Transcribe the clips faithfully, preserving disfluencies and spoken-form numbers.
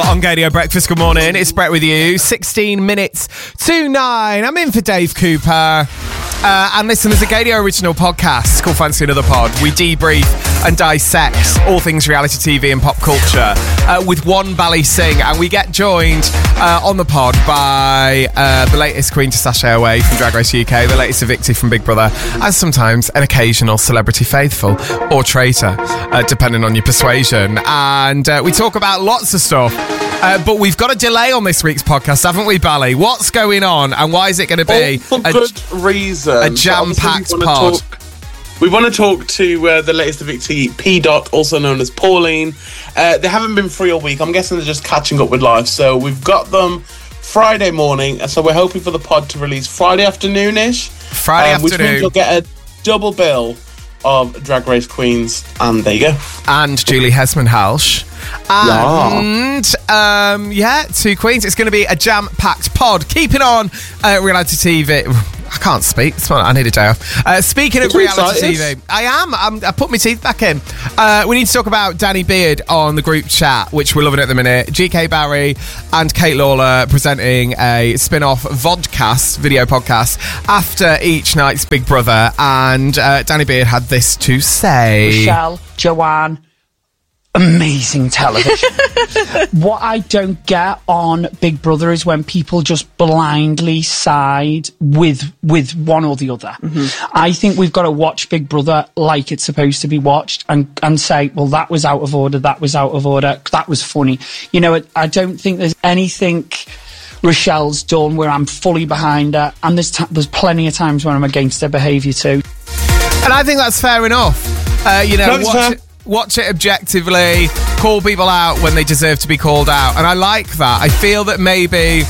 on Gadio Breakfast. Good morning. It's Brett with you. sixteen minutes to nine. I'm in for Dave Cooper. Uh, and listen, there's a Gadio original podcast called Fancy Another Pod. We debrief and dissect all things reality T V and pop culture uh, with one Bally Singh. And we get joined uh, on the pod by uh, the latest Queen to sashay away from Drag Race U K, the latest Evictee from Big Brother, and sometimes an occasional celebrity faithful or traitor, uh, depending on your persuasion. And uh, we talk about lots of stuff. Uh, but we've got a delay on this week's podcast, haven't we, Bally? What's going on, and why is it going to be for a, good reason? a jam-packed we pod? Talk, we want to talk to uh, the latest Evictee, P. Dot, also known as Pauline. Uh, they haven't been free all week. I'm guessing they're just catching up with life. So we've got them Friday morning. So we're hoping for the pod to release Friday afternoon-ish. Friday um, which afternoon. Which means you'll get a double bill of Drag Race Queens. And there you go. And Julie Hesman-Halsh. And, yeah. Um, yeah, two queens. It's going to be a jam-packed pod. Keeping on uh, reality T V. I can't speak. It's fine. I need a day off. Uh, speaking of reality T V, I am. I'm, I put my teeth back in. Uh, we need to talk about Danny Beard on the group chat, which we're loving at the minute. G K Barry and Kate Lawler presenting a spin-off vodcast, video podcast, after each night's Big Brother. And uh, Danny Beard had this to say. Rochelle, Joanne, amazing television. What I don't get on Big Brother is when people just blindly side with with one or the other. Mm-hmm. I think we've got to watch Big Brother like it's supposed to be watched and, and say, well, that was out of order, that was out of order, that was funny. You know, I don't think there's anything Rochelle's done where I'm fully behind her, and there's, t- there's plenty of times when I'm against her behaviour too. And I think that's fair enough. Uh, you know, watch it, watch it objectively, call people out when they deserve to be called out. And I like that. I feel that maybe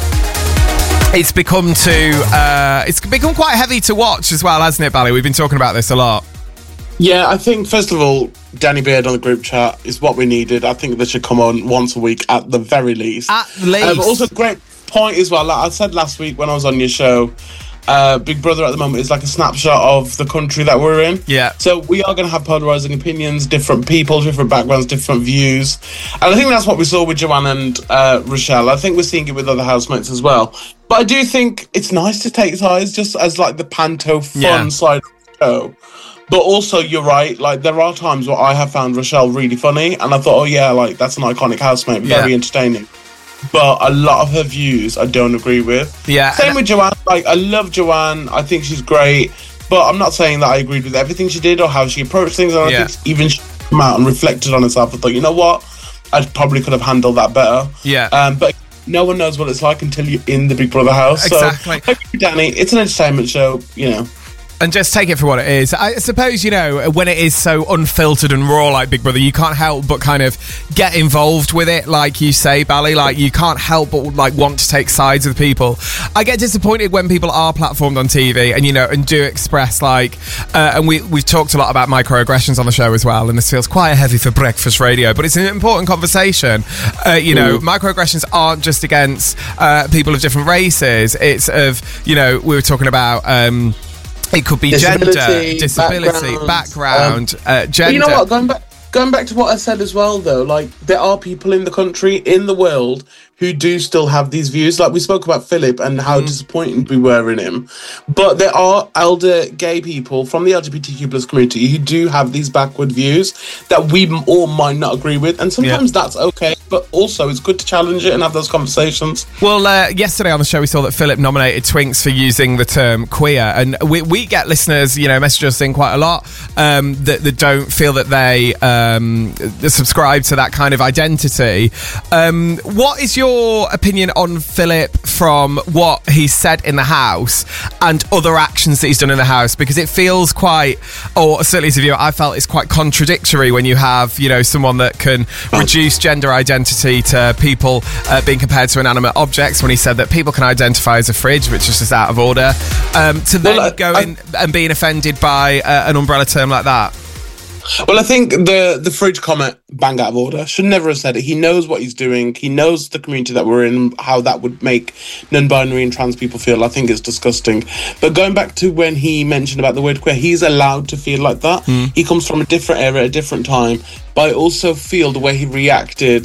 it's become too... Uh, it's become quite heavy to watch as well, hasn't it, Bally? We've been talking about this a lot. Yeah, I think, first of all, Danny Beard on the group chat is what we needed. I think they should come on once a week at the very least. At least. Um, also, great point as well. Like I said last week when I was on your show, Uh, Big Brother at the moment is like a snapshot of the country that we're in. Yeah. So we are going to have polarising opinions, different people, different backgrounds, different views. And I think that's what we saw with Joanne and uh, Rochelle. I think we're seeing it with other housemates as well. But I do think it's nice to take sides just as like the panto fun yeah. side of the show. But also, you're right, like there are times where I have found Rochelle really funny and I thought, oh yeah, like that's an iconic housemate, very yeah. entertaining. But a lot of her views I don't agree with. Yeah. Same with Joanne. Like, I love Joanne. I think she's great. But I'm not saying that I agreed with everything she did or how she approached things. And yeah. I think even she came out and reflected on herself and thought, you know what? I probably could have handled that better. Yeah. Um, but no one knows what it's like until you're in the Big Brother house. Exactly. So, Danny, it's an entertainment show, you know. And just take it for what it is. I suppose, you know, when it is so unfiltered and raw like Big Brother, you can't help but kind of get involved with it, like you say, Bally. Like, you can't help but, like, want to take sides with people. I get disappointed when people are platformed on T V and, you know, and do express, like... Uh, and we, we've talked a lot about microaggressions on the show as well, and this feels quite heavy for breakfast radio, but it's an important conversation. Uh, you know, mm. microaggressions aren't just against uh, people of different races. It's of, you know, we were talking about... Um, It could be disability, gender, disability, background, background um, uh, gender. You know what? Going back, going back to what I said as well, though, like there are people in the country, in the world, who do still have these views. Like we spoke about Philip and how mm. disappointed we were in him. But there are elder gay people from the L G B T Q plus community who do have these backward views that we all might not agree with. And sometimes yeah. that's okay. But also it's good to challenge it and have those conversations. Well, uh, yesterday on the show we saw that Philip nominated Twinks for using the term queer. And we, we get listeners, you know, message us in quite a lot um, that, that don't feel that they um, subscribe to that kind of identity. Um, what is your Your opinion on Philip from what he said in the house and other actions that he's done in the house? Because it feels quite, or certainly as a viewer, I felt it's quite contradictory when you have, you know, someone that can reduce gender identity to people uh, being compared to inanimate objects, when he said that people can identify as a fridge, which is just out of order, um, to then well, I, going I, and being offended by uh, an umbrella term like that. Well, I think the, the fridge comment, bang out of order. Should never have said it. He knows what he's doing. He knows the community that we're in, how that would make non-binary and trans people feel. I think it's disgusting. But going back to when he mentioned about the word queer, he's allowed to feel like that. Mm. He comes from a different era, a different time. But I also feel the way he reacted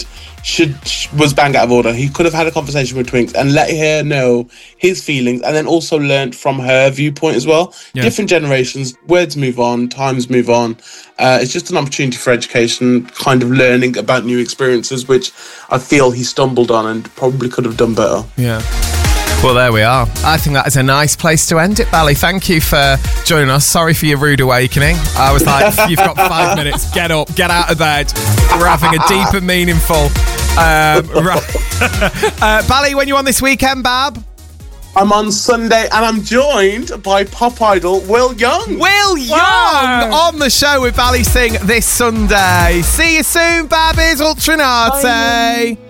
should was bang out of order. He could have had a conversation with Twinks and let her know his feelings, and then also learnt from her viewpoint as well. Yeah. Different generations, words move on, times move on. Uh, it's just an opportunity for education, kind of learning about new experiences, which I feel he stumbled on and probably could have done better. Yeah. Well, there we are. I think that is a nice place to end it, Bally. Thank you for joining us. Sorry for your rude awakening. I was like, you've got five minutes. Get up. Get out of bed. We're having a deep and meaningful... Um, right. uh, Bally, when you on this weekend, Bab? I'm on Sunday and I'm joined by pop idol Will Young. Will Young wow. on the show with Bally Singh this Sunday. See you soon, Babbies Ultranate.